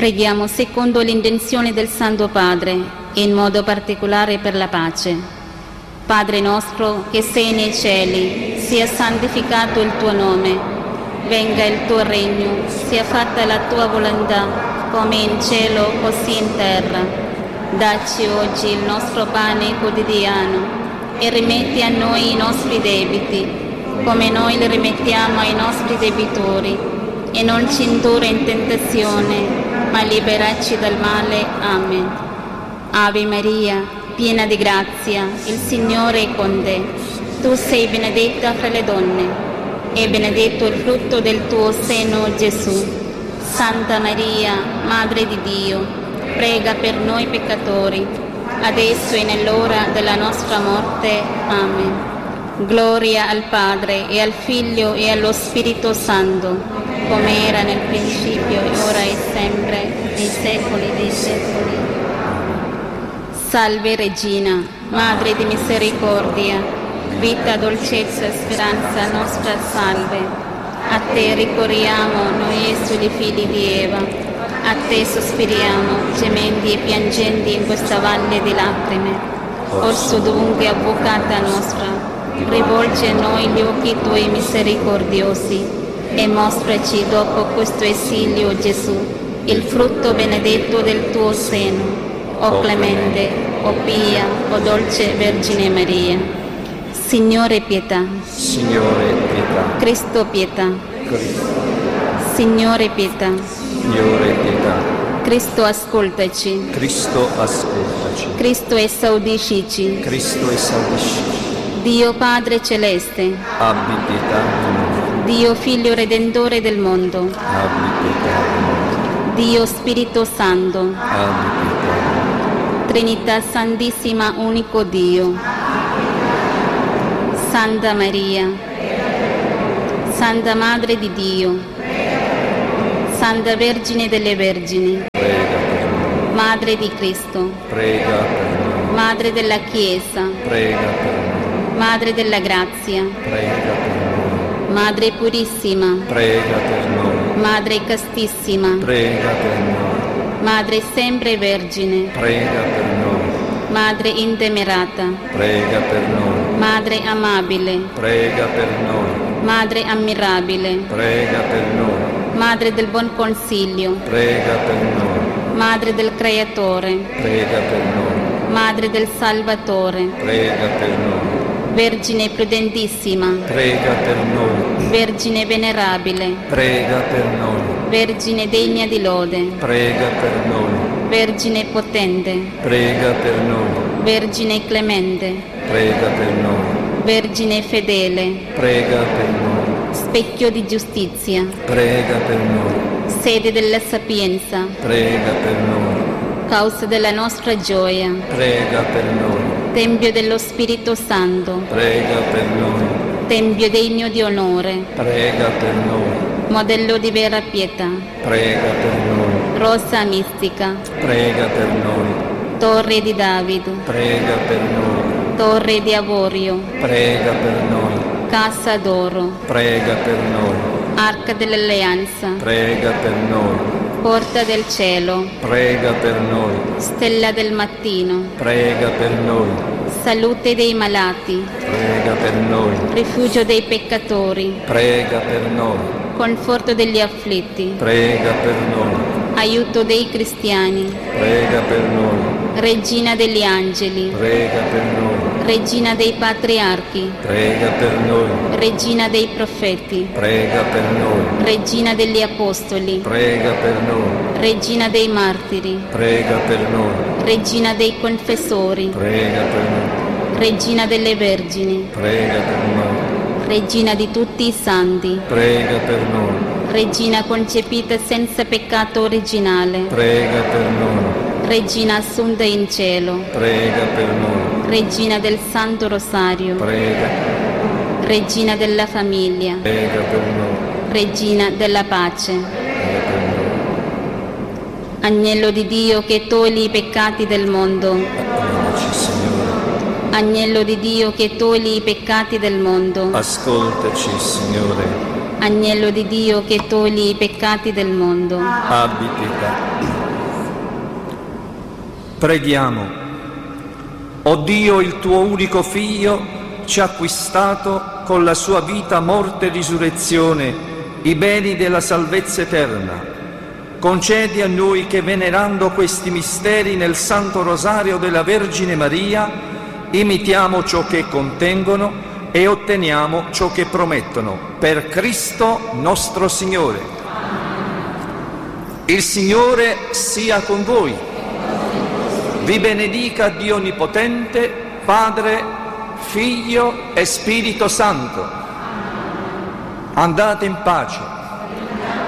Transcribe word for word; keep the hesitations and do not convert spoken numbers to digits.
Preghiamo secondo l'intenzione del Santo Padre, in modo particolare per la pace. Padre nostro che sei nei cieli, sia santificato il tuo nome, venga il tuo regno, sia fatta la tua volontà, come in cielo così in terra. Dacci oggi il nostro pane quotidiano e rimetti a noi i nostri debiti, come noi li rimettiamo ai nostri debitori, e non ci indurre in tentazione, ma liberarci dal male. Amen. Ave Maria, piena di grazia, il Signore è con te. Tu sei benedetta fra le donne, e benedetto il frutto del tuo seno, Gesù. Santa Maria, Madre di Dio, prega per noi peccatori, adesso e nell'ora della nostra morte. Amen. Gloria al Padre, e al Figlio, e allo Spirito Santo, come era nel principio, e ora e sempre, nei secoli dei secoli. Salve Regina, Madre di misericordia, vita, dolcezza, speranza nostra, salve. A te ricorriamo, noi esuli figli di Eva, a te sospiriamo, gementi e piangenti in questa valle di lacrime. Orso dunque, avvocata nostra, rivolge a noi gli occhi tuoi misericordiosi e mostraci dopo questo esilio, Gesù, il frutto benedetto del tuo seno. O clemente, o pia, o dolce Vergine Maria. Signore pietà. Signore pietà. Cristo pietà. Cristo. Signore pietà. Signore pietà. Cristo ascoltaci. Cristo ascoltaci. Cristo esaudiscici. Cristo esaudiscici. Dio Padre Celeste, abbi pietà di noi. Dio Figlio Redentore del mondo, Abbi pietà di noi. Dio Spirito Santo, Abbi pietà di noi. Trinità Santissima, unico Dio. Santa Maria, Santa Madre di Dio, Santa Vergine delle Vergini, Prega per noi. Madre di Cristo, Prega per noi. Madre della Chiesa, Prega per noi. Madre della Grazia, Prega per noi. Madre Purissima, Prega per noi. Madre Castissima, Prega per noi. Madre sempre Vergine, Prega per noi. Madre intemerata, Prega per noi. Madre amabile, Prega per noi. Madre ammirabile, Prega per noi. Madre del buon consiglio, Prega per noi. Madre del Creatore, Prega per noi. Madre del Salvatore, Prega per noi. Vergine prudentissima, Prega per noi. Vergine venerabile, Prega per noi. Vergine degna di lode, Prega per noi. Vergine potente, Prega per noi. Vergine clemente, Prega per noi. Vergine fedele, Prega per noi. specchio di giustizia, Prega per noi. sede della sapienza, Prega per noi. causa della nostra gioia, Prega per noi. Tempio dello Spirito Santo, Prega per noi. Tempio degno di onore, Prega per noi. modello di vera pietà, Prega per noi. rosa mistica, Prega per noi. torre di Davido, Prega per noi. torre di avorio, Prega per noi. casa d'oro, Prega per noi. arca dell'alleanza, Prega per noi. porta del cielo, Prega per noi. stella del mattino, Prega per noi. salute dei malati, Prega per noi. rifugio dei peccatori, Prega per noi. conforto degli afflitti, Prega per noi. aiuto dei cristiani, Prega per noi. regina degli angeli, Prega per noi. regina dei patriarchi, Prega per noi. regina dei profeti, Prega per noi. regina degli apostoli, Prega per noi. regina dei martiri, Prega per noi. regina dei confessori, Prega per noi. regina delle vergini, Prega per noi. regina di tutti i santi, Prega per noi. regina concepita senza peccato originale, Prega per noi. regina assunta in cielo, Prega per noi. regina del Santo Rosario, Prega. regina della famiglia, Prega per noi. regina della pace, Prega per noi. agnello di Dio che togli i peccati del mondo, Accogliamoci, Signore. agnello di Dio che togli i peccati del mondo, Ascoltaci, Signore. Agnello di Dio che togli i peccati del mondo, abbi pietà. Preghiamo. O Dio, il tuo unico Figlio ci ha acquistato con la sua vita, morte e risurrezione i beni della salvezza eterna. Concedi a noi che, venerando questi misteri nel Santo Rosario della Vergine Maria, imitiamo ciò che contengono e otteniamo ciò che promettono. Per Cristo nostro Signore. Il Signore sia con voi. Vi benedica Dio Onnipotente, Padre, Figlio e Spirito Santo. Andate in pace.